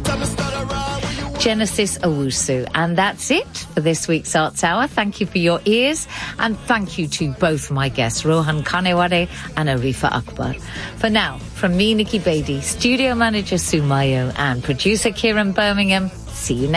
Genesis Owusu. And that's it for this week's Arts Hour. Thank you for your ears, and thank you to both my guests, Rohan Kanewade and Arifa Akbar. For now, from me, Nikki Beatty, studio manager Sue Mayo, and producer Kieran Birmingham, see you next